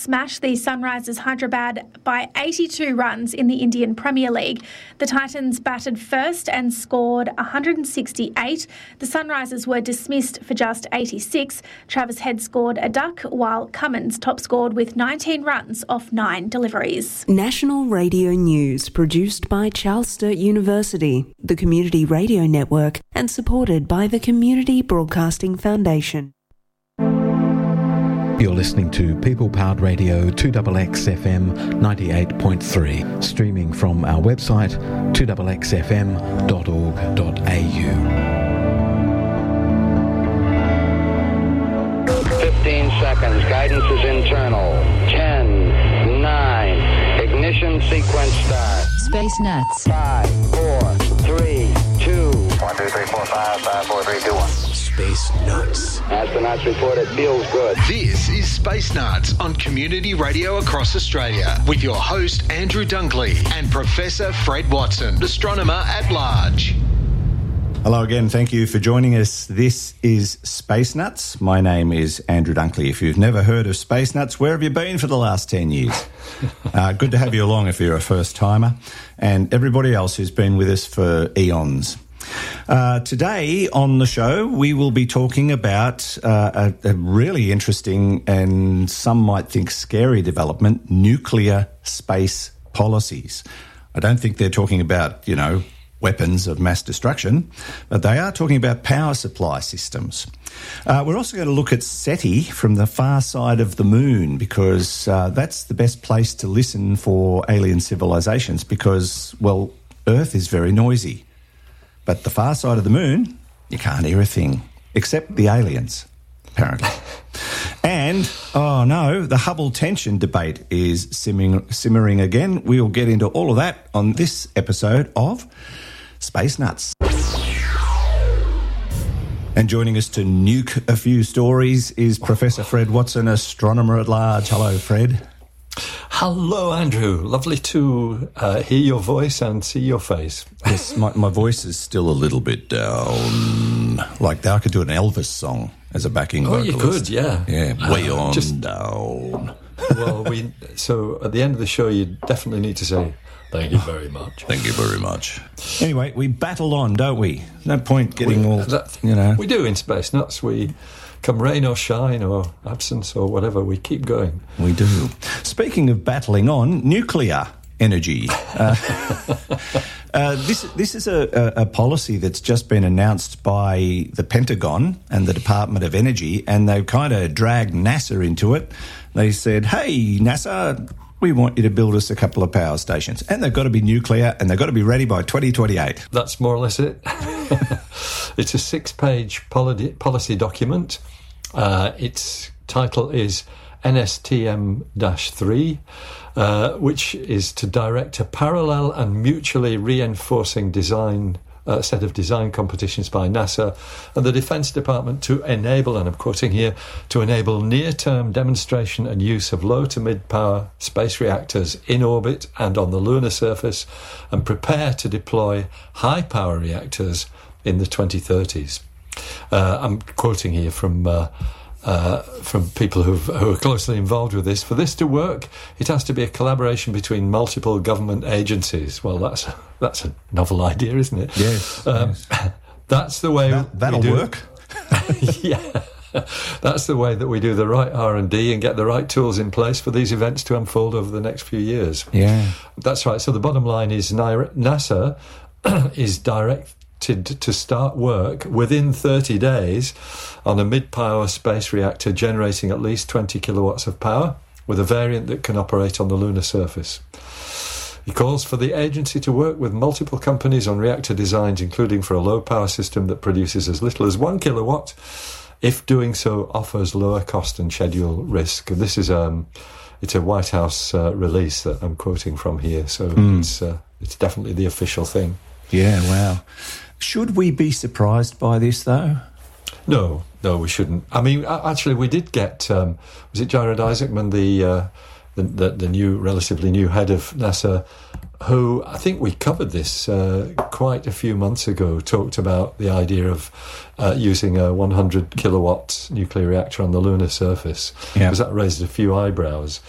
smashed the Sunrisers Hyderabad by 82 runs in the Indian Premier League. The Titans batted first and scored 168. The Sunrisers were dismissed for just 86. Travis Head scored a duck, while Cummins top scored with 19 runs off 9 deliveries. National Radio News, produced by Charles Sturt University, the Community Radio Network, and supported by the Community Broadcasting Foundation. You're listening to People Powered Radio 2XX FM 98.3, streaming from our website 2XFM.org.au. 15 seconds. Guidance is internal. 10, 9. Ignition sequence start. Space Nuts. 5, 4, 3, 2. 1, 2, 3, 4, 5, 5, 4, 3, 2, 1. Space Nuts. Astronauts report it feels good. This is Space Nuts on Community Radio across Australia with your host Andrew Dunkley and Professor Fred Watson, astronomer at large. Hello again, thank you for joining us. This is Space Nuts. My name is Andrew Dunkley. If you've never heard of Space Nuts, where have you been for the last 10 years? Good to have you along if you're a first timer, and everybody else who's been with us for eons. Today on the show, we will be talking about a really interesting and some might think scary development, nuclear space policies. I don't think they're talking about, weapons of mass destruction, but they are talking about power supply systems. We're also going to look at SETI from the far side of the moon, because that's the best place to listen for alien civilizations because, well, Earth is very noisy. But the far side of the moon, you can't hear a thing, except the aliens, apparently. And, oh no, the Hubble tension debate is simmering again. We'll get into all of that on this episode of Space Nuts. And joining us to nuke a few stories is Professor Fred Watson, astronomer at large. Hello, Fred. Hello, Andrew. Lovely to hear your voice and see your face. Yes, my voice is still a little bit down. Like I could do an Elvis song as a backing vocalist. Oh, you could, yeah. Yeah, way on down. Well, so at the end of the show, you definitely need to say, thank you very much. Thank you very much. Anyway, we battle on, don't we? No point getting We do in Space Nuts. We... Come rain or shine or absence or whatever, we keep going. We do. Speaking of battling on, nuclear energy. This is a policy that's just been announced by the Pentagon and the Department of Energy, and they've kind of dragged NASA into it. They said, hey, NASA, we want you to build us a couple of power stations, and they've got to be nuclear, and they've got to be ready by 2028. That's more or less it. It's a 6-page policy document. Its title is NSTM-3, which is to direct a parallel and mutually reinforcing set of design competitions by NASA and the Defence Department to enable, and I'm quoting here, to enable near-term demonstration and use of low to mid-power space reactors in orbit and on the lunar surface, and prepare to deploy high-power reactors in the 2030s. I'm quoting here from people who are closely involved with this. For this to work, it has to be a collaboration between multiple government agencies. Well, that's a novel idea, isn't it? Yes. That's the way that'll work. Yeah. That's the way that we do the right R&D and get the right tools in place for these events to unfold over the next few years. Yeah. That's right. So the bottom line is NASA is directed to start work within 30 days on a mid-power space reactor generating at least 20 kilowatts of power with a variant that can operate on the lunar surface. He calls for the agency to work with multiple companies on reactor designs, including for a low-power system that produces as little as 1 kilowatt, if doing so offers lower cost and schedule risk. This is it's a White House release that I'm quoting from here, so it's definitely the official thing. Yeah, wow. Should we be surprised by this, though? No, we shouldn't. I mean, actually, we did get, was it Jared Isaacman, the new, relatively new head of NASA, who, I think we covered this quite a few months ago, talked about the idea of using a 100 kilowatt nuclear reactor on the lunar surface, because that raised a few eyebrows.